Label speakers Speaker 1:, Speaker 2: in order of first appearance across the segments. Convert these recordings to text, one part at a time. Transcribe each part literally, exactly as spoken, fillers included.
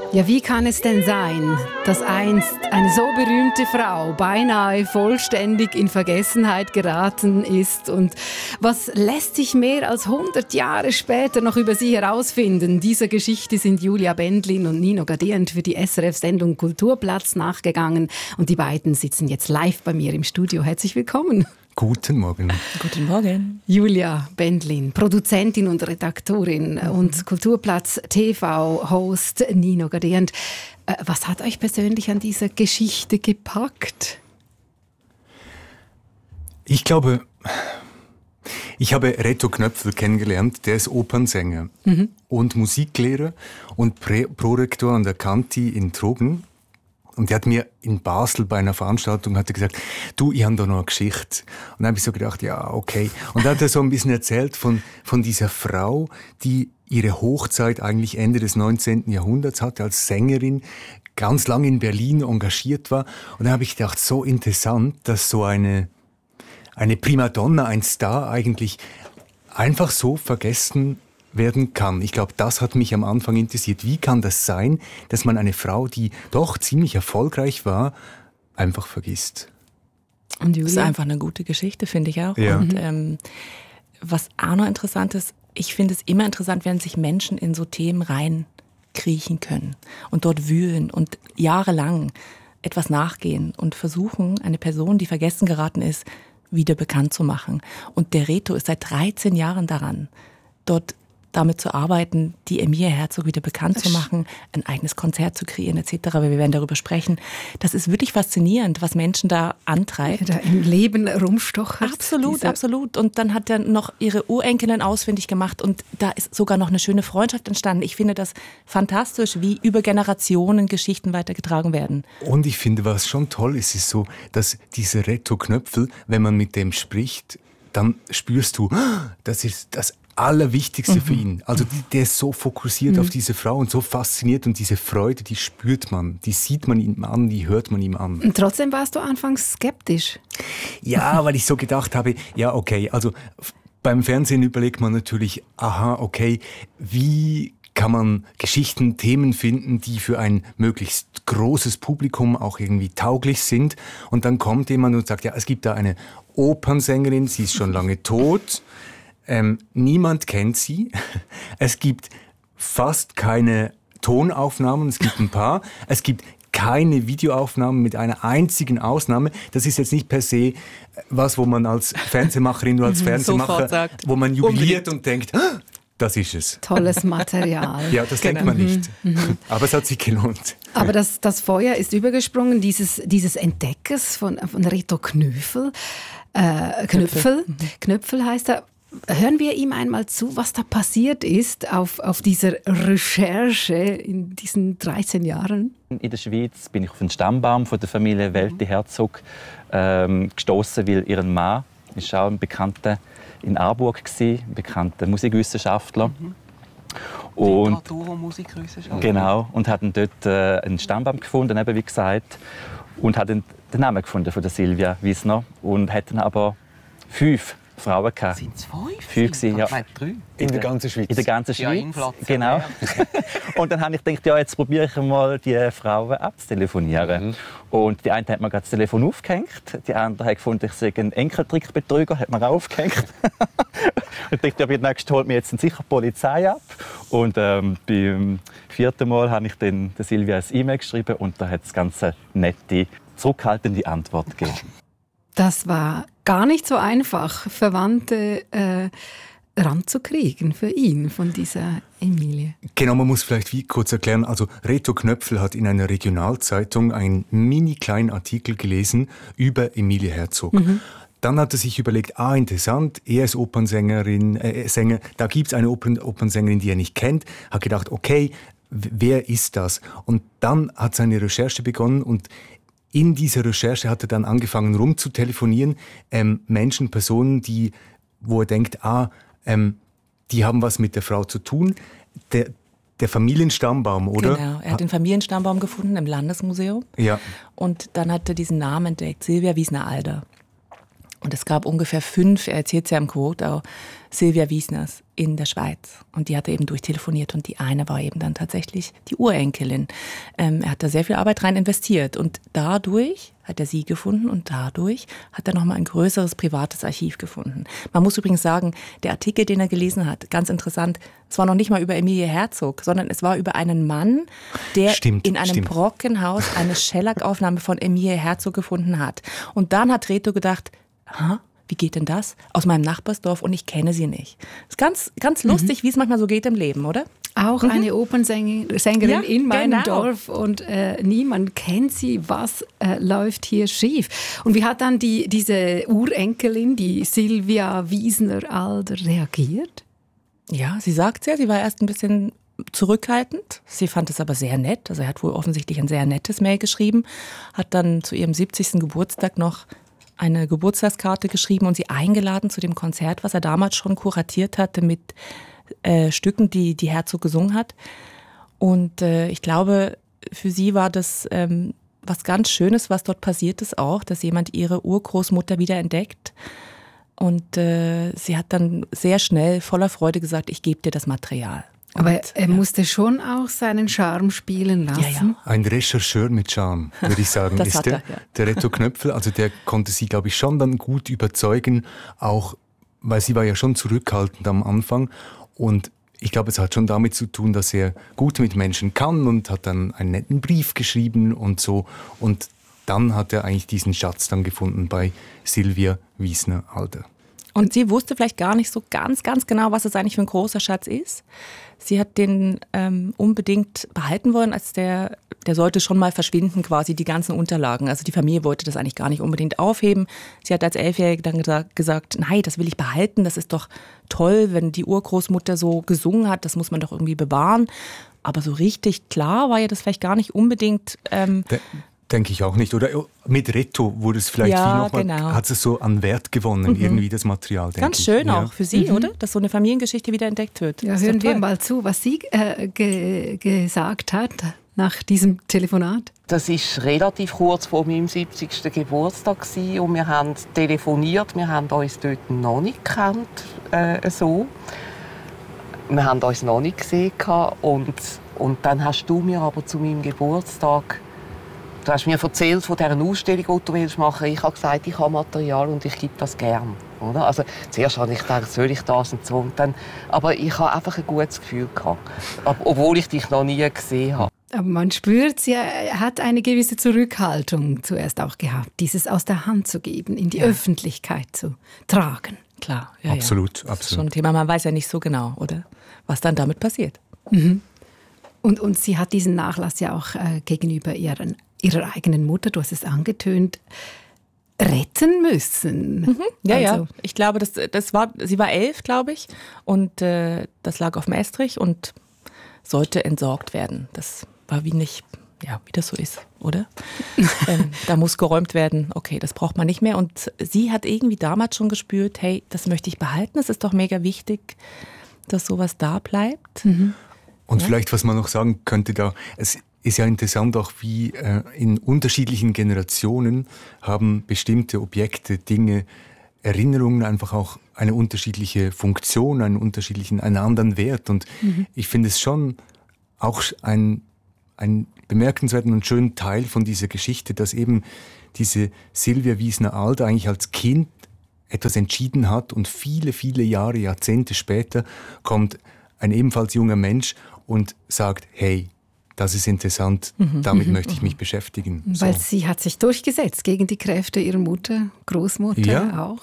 Speaker 1: Ja, wie kann es denn sein, dass einst eine so berühmte Frau beinahe vollständig in Vergessenheit geraten ist? Und was lässt sich mehr als hundert Jahre später noch über sie herausfinden? Dieser Geschichte sind Julia Bendlin und Nino Gadehnt für die S R F-Sendung Kulturplatz nachgegangen. Und die beiden sitzen jetzt live bei mir im Studio. Herzlich willkommen.
Speaker 2: Guten Morgen.
Speaker 3: Guten Morgen.
Speaker 1: Julia Bendlin, Produzentin und Redaktorin mhm. und Kulturplatz-T V-Host Nino Gadehnt. Was hat euch persönlich an dieser Geschichte gepackt?
Speaker 2: Ich glaube, ich habe Reto Knöpfel kennengelernt. Der ist Opernsänger mhm. und Musiklehrer und Prä- Prorektor an der Kanti in Trogen. Und der hat mir in Basel bei einer Veranstaltung hat er gesagt, du, ich habe da noch eine Geschichte. Und dann habe ich so gedacht, ja, okay. Und dann hat er so ein bisschen erzählt von, von dieser Frau, die ihre Hochzeit eigentlich Ende des neunzehnten Jahrhunderts hatte, als Sängerin, ganz lange in Berlin engagiert war. Und dann habe ich gedacht, so interessant, dass so eine, eine Primadonna, ein Star eigentlich einfach so vergessen werden kann. Ich glaube, das hat mich am Anfang interessiert. Wie kann das sein, dass man eine Frau, die doch ziemlich erfolgreich war, einfach vergisst?
Speaker 3: Und Julia? Das ist einfach eine gute Geschichte, finde ich auch.
Speaker 2: Ja.
Speaker 3: Und ähm, was auch noch interessant ist, ich finde es immer interessant, wenn sich Menschen in so Themen reinkriechen können und dort wühlen und jahrelang etwas nachgehen und versuchen, eine Person, die vergessen geraten ist, wieder bekannt zu machen. Und der Reto ist seit dreizehn Jahren daran, dort damit zu arbeiten, die Emilia Herzog wieder bekannt zu machen, ein eigenes Konzert zu kreieren et cetera. Wir werden darüber sprechen. Das ist wirklich faszinierend, was Menschen da antreibt.
Speaker 1: Da im Leben rumstochert.
Speaker 3: Absolut, absolut. Und dann hat er noch ihre Urenkelin ausfindig gemacht und da ist sogar noch eine schöne Freundschaft entstanden. Ich finde das fantastisch, wie über Generationen Geschichten weitergetragen werden.
Speaker 2: Und ich finde, was schon toll ist, ist so, dass dieser Reto Knöpfel, wenn man mit dem spricht, dann spürst du, das ist das Allerwichtigste mhm. für ihn. Also der ist so fokussiert mhm. auf diese Frau und so fasziniert und diese Freude, die spürt man, die sieht man ihm an, die hört man ihm an.
Speaker 1: Und trotzdem warst du anfangs skeptisch.
Speaker 2: Ja, weil ich so gedacht habe, ja okay, also beim Fernsehen überlegt man natürlich, aha, okay, wie kann man Geschichten, Themen finden, die für ein möglichst großes Publikum auch irgendwie tauglich sind. Und dann kommt jemand und sagt, ja, es gibt da eine Opernsängerin, sie ist schon lange tot. Ähm, niemand kennt sie. Es gibt fast keine Tonaufnahmen, es gibt ein paar. Es gibt keine Videoaufnahmen mit einer einzigen Ausnahme. Das ist jetzt nicht per se was, wo man als Fernsehmacherin oder als Fernsehmacher, wo man jubiliert und denkt, ah, das ist es.
Speaker 1: Tolles Material.
Speaker 2: Ja, das genau. denkt man nicht. Mhm. Aber es hat sich gelohnt.
Speaker 1: Aber das, das Feuer ist übergesprungen, dieses, dieses Entdeckers von, von Reto Knöpfel. Äh, Knöpfel. Mhm. Knöpfel heißt er. Hören wir ihm einmal zu, was da passiert ist auf, auf dieser Recherche in diesen dreizehn Jahren.
Speaker 4: In der Schweiz bin ich auf den Stammbaum von der Familie Welti Herzog ähm, gestoßen, weil ihr Mann ist auch ein bekannter in Aarburg gsi, ein bekannter Musikwissenschaftler. Mhm. Und
Speaker 5: Literatur- und Musikwissenschaftler.
Speaker 4: Genau, und hat dort äh, einen Stammbaum gefunden, eben wie gesagt, und hat den, den Namen gefunden von der Silvia Wiesner und hat dann aber fünf Frauen gehabt.
Speaker 5: Sind es fünf?
Speaker 4: Fünf gewesen, ja.
Speaker 5: Nein, drei.
Speaker 2: In der ganzen Schweiz?
Speaker 4: In der ganzen
Speaker 5: Ja,
Speaker 4: Schweiz,
Speaker 5: Inflation.
Speaker 4: genau. Und dann habe ich gedacht, ja, jetzt probiere ich mal, die Frauen abzutelefonieren. Mhm. Und die eine hat mir gerade das Telefon aufgehängt, die andere hat gefunden, ich sei ein Enkeltrickbetrüger, hat mir auch aufgehängt. Ich dachte, ja, bei der nächsten holt mir jetzt sicher die Polizei ab. Und ähm, beim vierten Mal habe ich dann der Silvia ein E-Mail geschrieben und da hat es ganz eine nette, zurückhaltende Antwort gegeben.
Speaker 1: Das war gar nicht so einfach, Verwandte äh, ranzukriegen für ihn von dieser Emilie.
Speaker 2: Genau, man muss vielleicht wie kurz erklären, also Reto Knöpfel hat in einer Regionalzeitung einen mini kleinen Artikel gelesen über Emilie Herzog. Mhm. Dann hat er sich überlegt, ah, interessant, er ist Opernsängerin, äh, Sänger, da gibt es eine Opern, Opernsängerin, die er nicht kennt, hat gedacht, okay, wer ist das? Und dann hat seine Recherche begonnen und in dieser Recherche hat er dann angefangen rumzutelefonieren, ähm, Menschen, Personen, die, wo er denkt, ah, ähm, die haben was mit der Frau zu tun. Der, der Familienstammbaum, oder?
Speaker 3: Genau, er hat den Familienstammbaum gefunden im Landesmuseum.
Speaker 2: Ja.
Speaker 3: Und dann hat er diesen Namen entdeckt, Silvia Wiesner-Alder. Und es gab ungefähr fünf, er erzählt es ja im Quote auch, Sylvia Wiesners in der Schweiz. Und die hat er eben durchtelefoniert und die eine war eben dann tatsächlich die Urenkelin. Ähm, er hat da sehr viel Arbeit rein investiert und dadurch hat er sie gefunden und dadurch hat er nochmal ein größeres privates Archiv gefunden. Man muss übrigens sagen, der Artikel, den er gelesen hat, ganz interessant, es war noch nicht mal über Emilie Herzog, sondern es war über einen Mann, der
Speaker 2: stimmt,
Speaker 3: in einem
Speaker 2: stimmt.
Speaker 3: Brockenhaus eine Schellack-Aufnahme von Emilie Herzog gefunden hat. Und dann hat Reto gedacht, ha, wie geht denn das? Aus meinem Nachbarsdorf und ich kenne sie nicht. Das ist ganz, ganz lustig, mhm. wie es manchmal so geht im Leben, oder?
Speaker 1: Auch mhm. eine Opernsängerin ja, in meinem
Speaker 3: genau.
Speaker 1: Dorf und äh, niemand kennt sie. Was äh, läuft hier schief? Und wie hat dann die, diese Urenkelin, die Sylvia Wiesner-Alder, reagiert?
Speaker 3: Ja, sie sagt ja, sie war erst ein bisschen zurückhaltend. Sie fand es aber sehr nett. Also er hat wohl offensichtlich ein sehr nettes Mail geschrieben, hat dann zu ihrem siebzigsten Geburtstag noch eine Geburtstagskarte geschrieben und sie eingeladen zu dem Konzert, was er damals schon kuratiert hatte mit äh, Stücken, die die Herzog gesungen hat. Und äh, ich glaube, für sie war das ähm, was ganz Schönes, was dort passiert ist auch, dass jemand ihre Urgroßmutter wiederentdeckt. Und äh, sie hat dann sehr schnell voller Freude gesagt, ich gebe dir das Material.
Speaker 1: Aber
Speaker 3: Und,
Speaker 1: er
Speaker 3: ja.
Speaker 1: musste schon auch seinen Charme spielen lassen.
Speaker 3: Ja, ja.
Speaker 2: Ein Rechercheur mit Charme, würde ich sagen,
Speaker 3: Das
Speaker 2: ist
Speaker 3: hat
Speaker 2: der.
Speaker 3: er, ja.
Speaker 2: Der Reto Knöpfel, also der konnte sie, glaube ich, schon dann gut überzeugen, auch weil sie war ja schon zurückhaltend am Anfang. Und ich glaube, es hat schon damit zu tun, dass er gut mit Menschen kann und hat dann einen netten Brief geschrieben und so. Und dann hat er eigentlich diesen Schatz dann gefunden bei Sylvia Wiesner-Alder.
Speaker 3: Und sie wusste vielleicht gar nicht so ganz, ganz genau, was es eigentlich für ein großer Schatz ist. Sie hat den ähm, unbedingt behalten wollen, als der, der sollte schon mal verschwinden quasi, die ganzen Unterlagen. Also die Familie wollte das eigentlich gar nicht unbedingt aufheben. Sie hat als Elfjährige dann gesagt, gesagt, nein, das will ich behalten, das ist doch toll, wenn die Urgroßmutter so gesungen hat, das muss man doch irgendwie bewahren. Aber so richtig klar war ja das vielleicht gar nicht unbedingt. Ähm,
Speaker 2: De- Denke ich auch nicht. Oder mit Reto wurde es vielleicht
Speaker 3: Ja,
Speaker 2: wie nochmal,
Speaker 3: genau.
Speaker 2: hat es so an Wert gewonnen,
Speaker 3: Mhm.
Speaker 2: irgendwie das Material, denke
Speaker 3: ganz
Speaker 2: ich.
Speaker 3: schön
Speaker 2: Ja.
Speaker 3: auch für Sie,
Speaker 1: Mhm.
Speaker 3: oder? Dass so eine Familiengeschichte wieder entdeckt wird.
Speaker 1: Ja,
Speaker 3: Ist doch
Speaker 1: hören wir
Speaker 3: toll.
Speaker 1: mal zu, was sie äh, ge- gesagt hat nach diesem Telefonat.
Speaker 5: Das war relativ kurz vor meinem siebzigsten Geburtstag gewesen und wir haben telefoniert. Wir haben uns dort noch nicht gekannt, äh, so. Wir haben uns noch nicht gesehen und, und dann hast du mir aber zu meinem Geburtstag, du hast mir erzählt von dieser Ausstellung, die du willst machen. Ich habe gesagt, ich habe Material und ich gebe das gern. Oder? Also zuerst habe ich gedacht, soll ich das und so. Und dann, aber ich habe einfach ein gutes Gefühl gehabt, obwohl ich dich noch nie gesehen habe.
Speaker 1: Aber man spürt, sie hat eine gewisse Zurückhaltung zuerst auch gehabt, dieses aus der Hand zu geben, in die
Speaker 3: Ja.
Speaker 1: Öffentlichkeit zu tragen.
Speaker 3: Klar, ja,
Speaker 2: Absolut,
Speaker 3: ja. Das ist
Speaker 2: absolut.
Speaker 3: schon ein Thema, man weiß ja nicht so genau, oder? Was dann damit passiert.
Speaker 1: Mhm. Und, und sie hat diesen Nachlass ja auch äh, gegenüber ihren, ihrer eigenen Mutter, du hast es angetönt, retten müssen.
Speaker 3: Mhm. Ja,
Speaker 1: Also-
Speaker 3: ja. Ich glaube, das, das war, sie war elf, glaube ich, und äh, das lag auf dem Estrich und sollte entsorgt werden. Das war wie nicht, ja, wie das so ist, oder? ähm, da muss geräumt werden. Okay, das braucht man nicht mehr. Und sie hat irgendwie damals schon gespürt, hey, das möchte ich behalten. Es ist doch mega wichtig, dass sowas da bleibt.
Speaker 1: Mhm.
Speaker 2: Und
Speaker 3: Ja.
Speaker 2: vielleicht, was man noch sagen könnte da, es ist ja interessant auch, wie äh, in unterschiedlichen Generationen haben bestimmte Objekte, Dinge, Erinnerungen einfach auch eine unterschiedliche Funktion, einen unterschiedlichen, einen anderen Wert. Und
Speaker 1: Mhm.
Speaker 2: ich finde es schon auch ein, ein bemerkenswerten und schönen Teil von dieser Geschichte, dass eben diese Sylvia Wiesner-Alder eigentlich als Kind etwas entschieden hat und viele, viele Jahre, Jahrzehnte später kommt ein ebenfalls junger Mensch und sagt, hey, das ist interessant, damit möchte ich mich beschäftigen.
Speaker 1: Weil
Speaker 2: So.
Speaker 1: sie hat sich durchgesetzt gegen die Kräfte ihrer Mutter, Großmutter
Speaker 2: Ja.
Speaker 1: auch.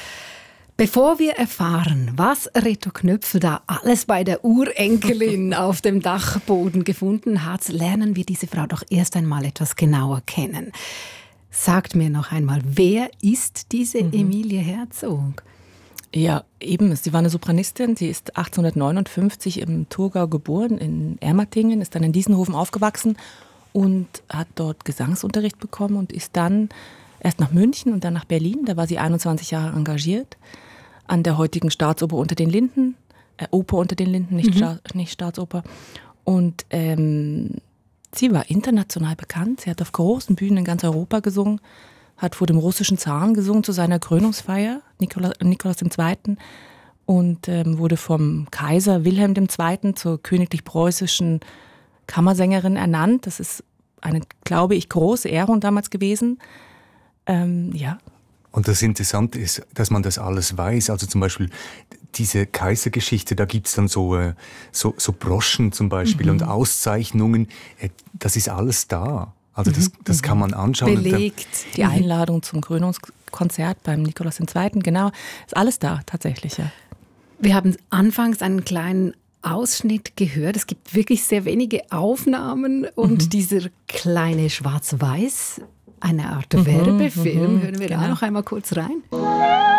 Speaker 1: Bevor wir erfahren, was Reto Knöpfel da alles bei der Urenkelin auf dem Dachboden gefunden hat, lernen wir diese Frau doch erst einmal etwas genauer kennen. Sagt mir noch einmal, wer ist diese Emilie Herzog?
Speaker 3: Ja, eben. Sie war eine Sopranistin. Sie ist achtzehnhundertneunundfünfzig im Thurgau geboren, in Ermatingen, ist dann in Diessenhofen aufgewachsen und hat dort Gesangsunterricht bekommen und ist dann erst nach München und dann nach Berlin. Da war sie einundzwanzig Jahre engagiert an der heutigen Staatsoper unter den Linden, äh, Oper unter den Linden, nicht,
Speaker 1: Mhm.
Speaker 3: Sta- nicht Staatsoper. Und ähm, sie war international bekannt. Sie hat auf großen Bühnen in ganz Europa gesungen. hat vor dem russischen Zaren gesungen zu seiner Krönungsfeier, Nikolaus, Nikolaus der Zweite. Und ähm, wurde vom Kaiser Wilhelm der Zweite zur königlich-preußischen Kammersängerin ernannt. Das ist eine, glaube ich, große Ehrung damals gewesen. Ähm, ja.
Speaker 2: Und das Interessante ist, dass man das alles weiß. Also zum Beispiel diese Kaisergeschichte, da gibt es dann so, äh, so, so Broschen zum Beispiel mhm. und Auszeichnungen. Äh, das ist alles da. Also das, das kann man anschauen.
Speaker 1: Belegt.
Speaker 3: Die Einladung zum Krönungskonzert beim Nikolaus der Zweite, genau. Ist alles da, tatsächlich, ja.
Speaker 1: Wir haben anfangs einen kleinen Ausschnitt gehört. Es gibt wirklich sehr wenige Aufnahmen und mhm. dieser kleine Schwarz-Weiß, eine Art mhm, Werbefilm, hören wir genau. da noch einmal kurz rein.